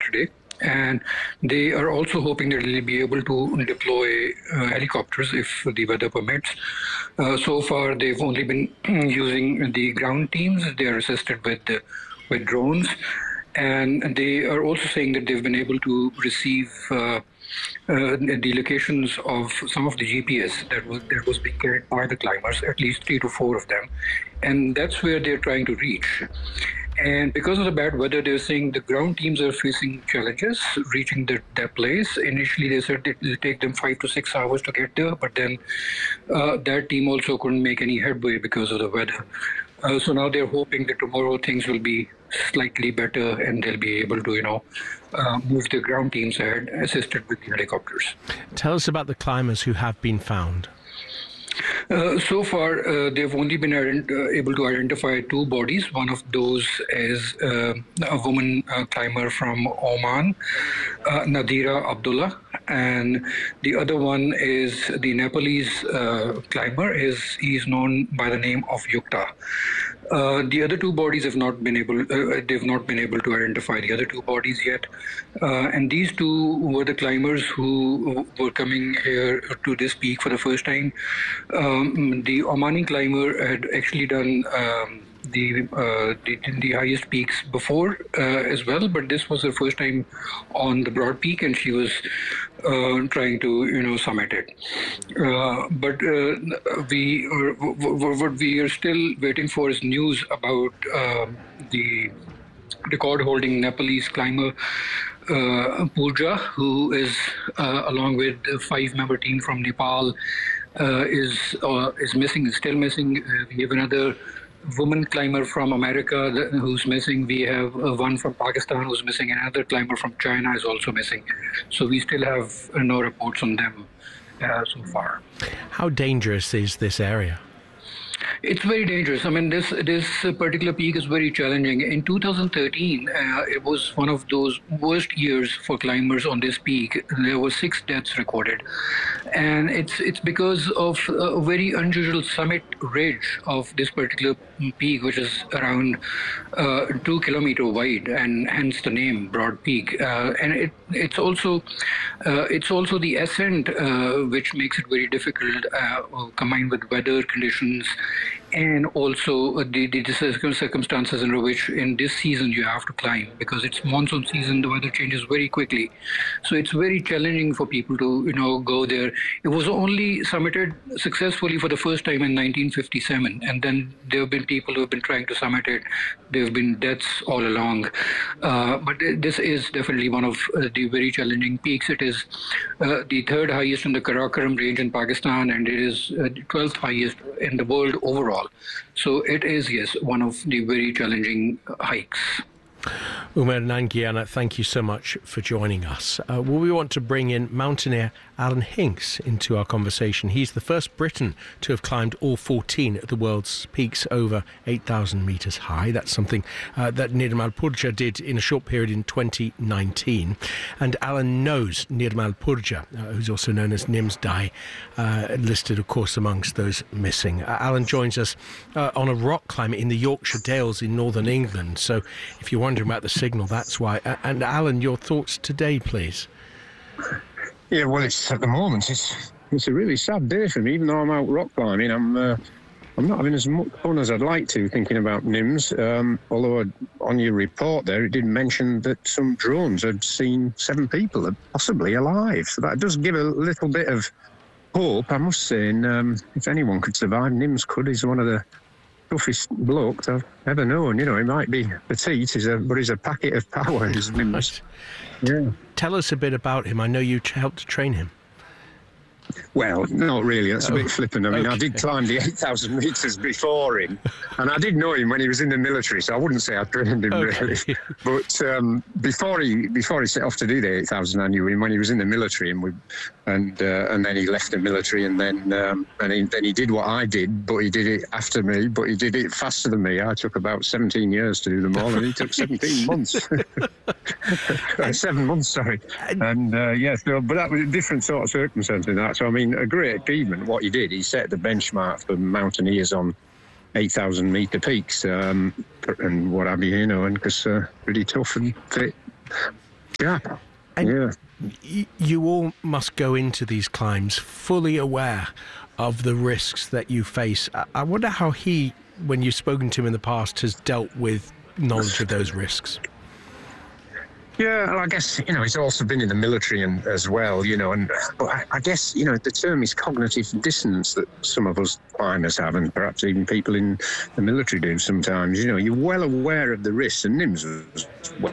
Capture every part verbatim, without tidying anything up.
yesterday. And they are also hoping that they'll be able to deploy uh, helicopters if the weather permits. Uh, so far, they've only been using the ground teams. They are assisted with uh, with drones, and they are also saying that they've been able to receive uh, uh, the locations of some of the G P S that was that was being carried by the climbers, at least three to four of them, and that's where they're trying to reach. And because of the bad weather, they're saying the ground teams are facing challenges reaching the, their place. Initially, they said it will take them five to six hours to get there, but then uh, that team also couldn't make any headway because of the weather. Uh, so now they're hoping that tomorrow things will be slightly better and they'll be able to, you know, uh, move the ground teams ahead, assisted with the helicopters. Tell us about the climbers who have been found. Uh, so far, uh, they've only been ident- uh, able to identify two bodies. One of those is uh, a woman uh, climber from Oman, uh, Nadira Abdullah, and the other one is the Nepalese uh, climber. Is he's known by the name of Yukta. Uh, the other two bodies have not been able. Uh, they've not been able to identify the other two bodies yet. Uh, and these two were the climbers who were coming here to this peak for the first time. Um, the Omani climber had actually done um, the, uh, the the highest peaks before uh, as well, but this was her first time on the Broad Peak, and she was uh, trying to you know summit it. Uh, but uh, we are, what we are still waiting for is news about uh, the record-holding Nepalese climber uh, Purja, who is uh, along with a five-member team from Nepal. Uh, is uh, is missing, is still missing. Uh, we have another woman climber from America that, who's missing. We have uh, one from Pakistan who's missing. Another climber from China is also missing. So we still have uh, no reports on them uh, so far. How dangerous is this area? It's very dangerous. I mean, this this particular peak is very challenging. In two thousand thirteen, uh, it was one of those worst years for climbers on this peak. There were six deaths recorded, and it's it's because of a very unusual summit ridge of this particular peak, which is around uh, two kilometer wide, and hence the name Broad Peak. Uh, and it it's also uh, it's also the ascent uh, which makes it very difficult, uh, combined with weather conditions. And also uh, the, the circumstances under which in this season you have to climb, because it's monsoon season, the weather changes very quickly. So it's very challenging for people to, you know, go there. It was only summited successfully for the first time in nineteen fifty-seven. And then there have been people who have been trying to summit it. There have been deaths all along. Uh, but this is definitely one of uh, the very challenging peaks. It is uh, the third highest in the Karakoram range in Pakistan, and it is uh, the twelfth highest in the world overall. So it is, yes, one of the very challenging hikes. Umair Nangiana, thank you so much for joining us. Uh, well, we want to bring in mountaineer Alan Hinks into our conversation. He's the first Briton to have climbed all fourteen of the world's peaks over eight thousand metres high. That's something uh, that Nirmal Purja did in a short period in twenty nineteen. And Alan knows Nirmal Purja, uh, who's also known as Nims Dai, uh, listed, of course, amongst those missing. Uh, Alan joins us uh, on a rock climb in the Yorkshire Dales in northern England. So if you're wondering about the signal, that's why. Uh, and Alan, your thoughts today, please. Yeah, well, it's at the moment it's it's a really sad day for me. Even though I'm out rock climbing, I'm uh, I'm not having as much fun as I'd like to thinking about Nims. Um, although I'd, on your report there, it did mention that some drones had seen seven people possibly alive. So that does give a little bit of hope, I must say. And um, if anyone could survive, Nims could. He's one of the toughest blokes I've ever known. You know, he might be petite, he's a, but he's a packet of power. He's Nims. Yeah. Tell us a bit about him. I know you helped to train him. Well, not really. That's a oh, bit flippant. I mean, okay. I did climb the eight thousand metres before him, and I did know him when he was in the military, so I wouldn't say I trained him okay. really. But um, before he before he set off to do the eight thousand, I knew him when he was in the military, and we, and uh, and then he left the military, and then um, and he, then he did what I did, but he did it after me, but he did it faster than me. I took about seventeen years to do them all, and he took seventeen months. uh, seven months, sorry. And uh, yeah, so, but that was a different sort of circumstance in that. So I mean, a great achievement. What he did, he set the benchmark for mountaineers on eight thousand metre peaks um, and what have you, you know, and because uh, pretty tough and fit. Yeah. And yeah. y- you all must go into these climbs fully aware of the risks that you face. I, I wonder how he, when you've spoken to him in the past, has dealt with knowledge of those risks. Yeah, well, I guess, you know, he's also been in the military and as well, you know, and but I, I guess, you know, the term is cognitive dissonance that some of us climbers have, and perhaps even people in the military do sometimes. You know, you're well aware of the risks, and Nims was well.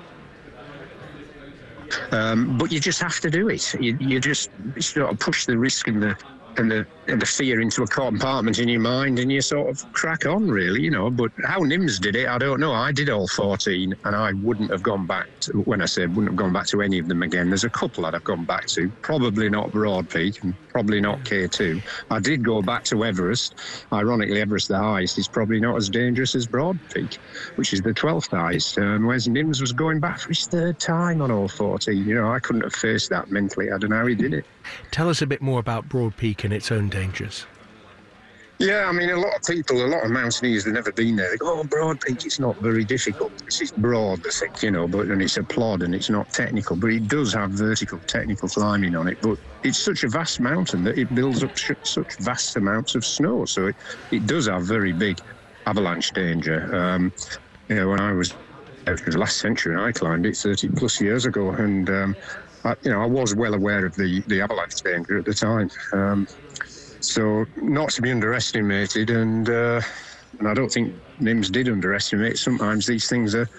Um, but you just have to do it. You, you just sort of push the risk and the and the and the fear into a compartment in your mind, and you sort of crack on, really, you know. But how Nims did it, I don't know. I did all fourteen, and I wouldn't have gone back to, when I said wouldn't have gone back to any of them again. There's a couple that I've gone back to, probably not Broad Peak and probably not K two. I did go back to Everest. Ironically, Everest, the highest, is probably not as dangerous as Broad Peak, which is the twelfth highest. Um, whereas Nims was going back for his third time on all fourteen. You know, I couldn't have faced that mentally. I don't know how he did it. Tell us a bit more about Broad Peak and its own dangers. Yeah, I mean, a lot of people, a lot of mountaineers have never been there. They go, oh, Broad Peak, it's not very difficult. It's just broad, I think, you know, but and it's a plod and it's not technical. But it does have vertical technical climbing on it. But it's such a vast mountain that it builds up sh- such vast amounts of snow. So it, it does have very big avalanche danger. Um, you know, when I was, it was last century and I climbed it thirty plus years ago. And, um, I, you know, I was well aware of the, the avalanche danger at the time. Um, So not to be underestimated, and uh, and I don't think Nims did underestimate. Sometimes these things are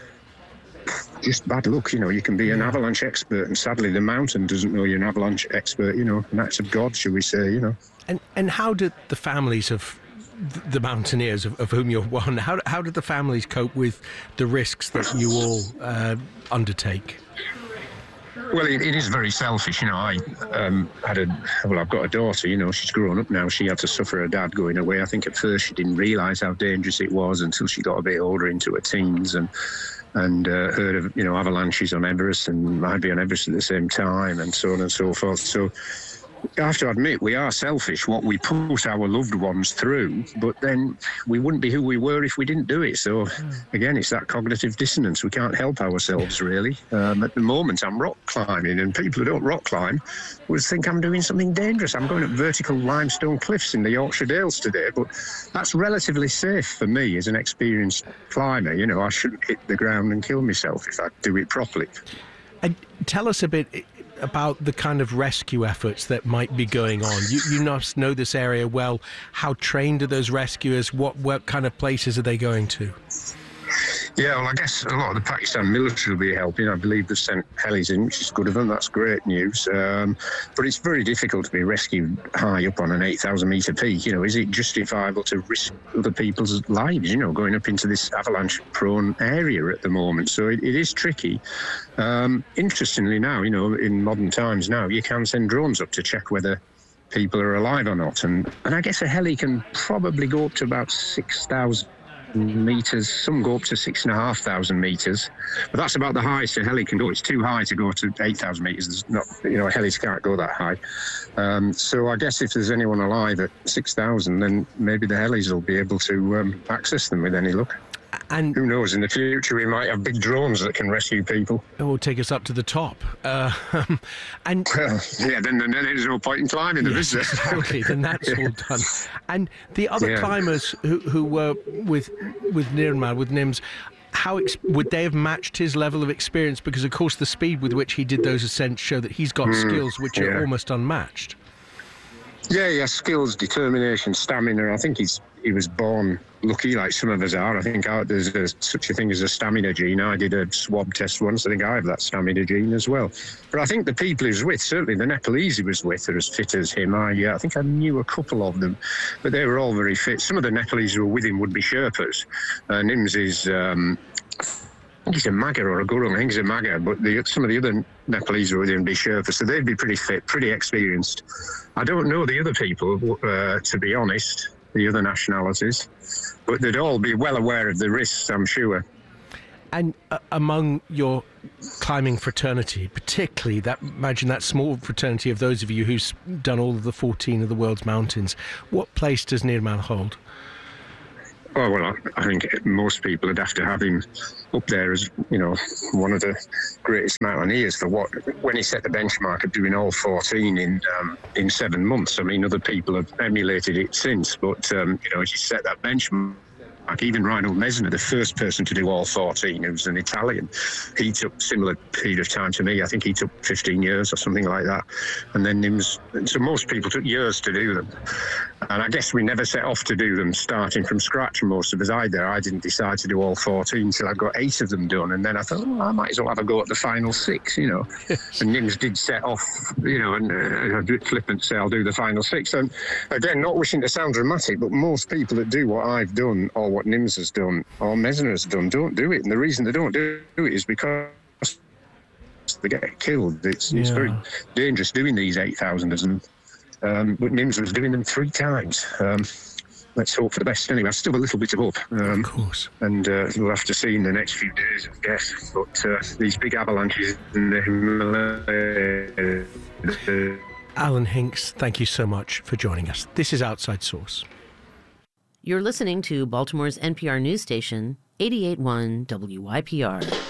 just bad luck, you know. You can be an avalanche expert, and sadly the mountain doesn't know you're an avalanche expert, you know, an act of God, shall we say, you know. And and how did the families of the mountaineers, of, of whom you're one, how, how did the families cope with the risks that you all uh, undertake? Well, it, it is very selfish, you know. I um, had a, well, I've got a daughter, you know, she's grown up now. She had to suffer her dad going away. I think at first she didn't realise how dangerous it was until she got a bit older, into her teens, and and uh, heard of, you know, avalanches on Everest, and I'd be on Everest at the same time, and so on and so forth. So I have to admit, we are selfish, what we put our loved ones through, but then we wouldn't be who we were if we didn't do it. So, again, it's that cognitive dissonance. We can't help ourselves, really. Um, at the moment, I'm rock climbing, and people who don't rock climb would think I'm doing something dangerous. I'm going up vertical limestone cliffs in the Yorkshire Dales today, but that's relatively safe for me as an experienced climber. You know, I shouldn't hit the ground and kill myself if I do it properly. And tell us a bit about the kind of rescue efforts that might be going on. You, you must know this area well. How trained are those rescuers? What, what kind of places are they going to? Yeah, well, I guess a lot of the Pakistan military will be helping. I believe they've sent helis in, which is good of them. That's great news. Um, but it's very difficult to be rescued high up on an eight thousand metre peak. You know, is it justifiable to risk other people's lives, you know, going up into this avalanche-prone area at the moment? So it, it is tricky. Um, interestingly now, you know, in modern times now, you can send drones up to check whether people are alive or not. And, and I guess a heli can probably go up to about six thousand metres. Some go up to six and a half thousand metres, but that's about the highest a heli can go. It's too high to go to eight thousand metres. There's not, you know, helis can't go that high. Um, so I guess if there's anyone alive at six thousand, then maybe the helis will be able to um, access them with any luck. And who knows, in the future we might have big drones that can rescue people. It will take us up to the top. Uh, and well, yeah, then, then there's no point in climbing them, yes, is there? Exactly, then that's all done. And the other yeah. climbers who, who were with with Nirmal, with Nims, how ex- would they have matched his level of experience? Because, of course, the speed with which he did those ascents show that he's got mm, skills which yeah. are almost unmatched. Yeah, yeah, skills, determination, stamina. I think he's he was born lucky, like some of us are. I think I, there's a, such a thing as a stamina gene. I did a swab test once. I think I have that stamina gene as well. But I think the people he was with, certainly the Nepalese he was with, are as fit as him. I, uh, I think I knew a couple of them, but they were all very fit. Some of the Nepalese who were with him would be Sherpas. Uh, Nims is... Um, I think he's a Maga or a Gurung. I think he's a Maga, but the, some of the other Nepalese were with him be Sherpa, so they'd be pretty fit, pretty experienced. I don't know the other people, uh, to be honest, the other nationalities, but they'd all be well aware of the risks, I'm sure. And uh, among your climbing fraternity, particularly that, imagine that small fraternity of those of you who's done all of the fourteen of the world's mountains, what place does Nirmal hold? Oh, well, I, I think most people would have to have him up there as, you know, one of the greatest mountaineers for what, when he set the benchmark of doing all fourteen in um, in seven months. I mean, other people have emulated it since, but, um, you know, he set that benchmark. Like even Reinhold Messner, the first person to do all fourteen, who was an Italian, he took similar period of time to me. I think he took fifteen years or something like that. And then it was, so most people took years to do them. And I guess we never set off to do them starting from scratch, most of us either. I didn't decide to do all fourteen until I got eight of them done. And then I thought, oh, I might as well have a go at the final six, you know. And Nims did set off, you know, and uh, I did flippant say I'll do the final six. And again, not wishing to sound dramatic, but most people that do what I've done or what Nims has done or Messner has done don't do it. And the reason they don't do it is because they get killed. It's, yeah. it's very dangerous doing these eight thousanders. And um, but Nims was doing them three times. Um, let's hope for the best. Anyway, I still have a little bit of hope. Um, of course. And uh, we'll have to see in the next few days, I guess. But uh, these big avalanches in the Himalaya. Uh, Alan Hinks, thank you so much for joining us. This is Outside Source. You're listening to Baltimore's N P R news station, eighty-eight point one W Y P R.